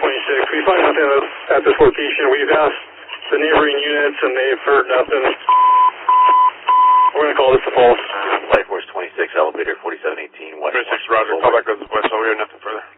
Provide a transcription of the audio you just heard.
26. We find nothing at this location. We've asked the neighboring units, and they've heard nothing. We're going to call this the false. Flight Force 26, elevator 4718 west. 26, roger. Call back to the west. So we have nothing further.